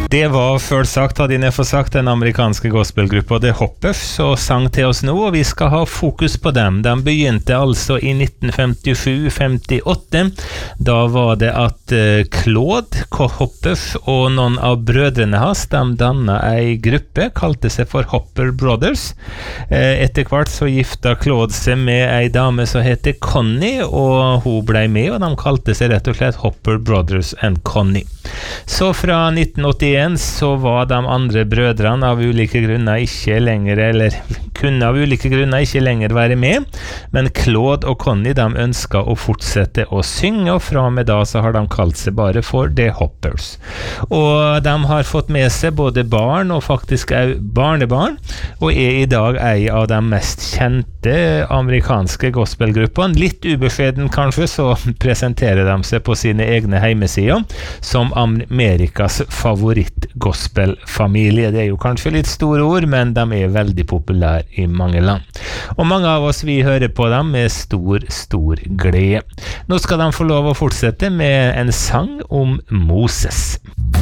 Det var før sagt, hadde jeg fått sagt, den amerikanske gospelgruppa The Hoppers, og sang til oss nå, og vi skal ha fokus på dem. De begynte altså i 1957-58. Da var det at Claude Hoppers og noen av brødrene hans, de dannet ei gruppe, kalte seg for Hopper Brothers. Etter hvert så gifta Claude seg med ei dame som heter Connie, og hun ble med, og de kalte seg rett og slett Hopper Brothers and Connie. Så fra 1981 så var de andre brødrene av ulike grunner ikke lenger, eller kunne av ulike grunner ikke lenger være med, men Claude og Connie de ønsket å fortsette å synge, og fra og med da så har de kalt seg bare for The Hoppers. Og de har fått med seg både barn og faktisk også barnebarn, og er i dag en av de mest kjente amerikanske gospelgruppene. Litt ubeskjeden kanskje, så presenterer de seg på sine egne heimesider som Amerikas favoritt-gospelfamilie. Det er jo kanskje litt store ord, men de er veldig populære i mange land. Og mange av oss, vi hører på dem med stor glede. Nå skal de få lov å fortsette med en sang om Moses.